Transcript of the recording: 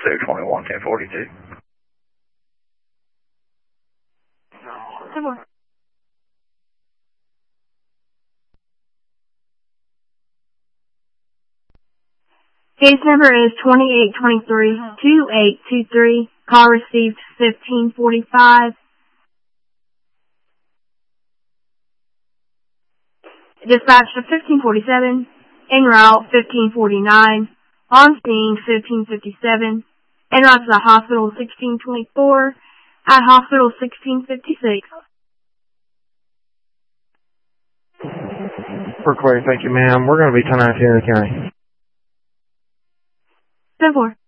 221-1042. Case number is 2823-2823. Call received 1545. Dispatch to 1547. En route 1549. On scene 1557. En route to the hospital 1624. At hospital 1656. For clear, thank you, ma'am. We're going to be 10 out here in the county. 10-4.